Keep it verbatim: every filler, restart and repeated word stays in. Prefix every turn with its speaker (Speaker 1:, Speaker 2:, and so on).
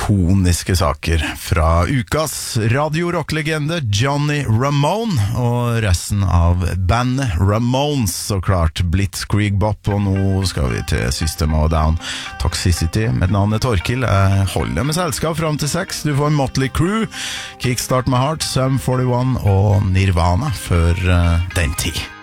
Speaker 1: ikoniske saker fra ukas radio-rock-legende Johnny Ramone og resten av bandet Ramones, så klart Blitzkrieg Bop, og nå skal vi til System of a Down Toxicity med navnet Torkil. Jeg holder med selskap frem til seks. Du får Motley Crue, Kickstart My Heart, Sum forty-one og Nirvana før uh, den tid.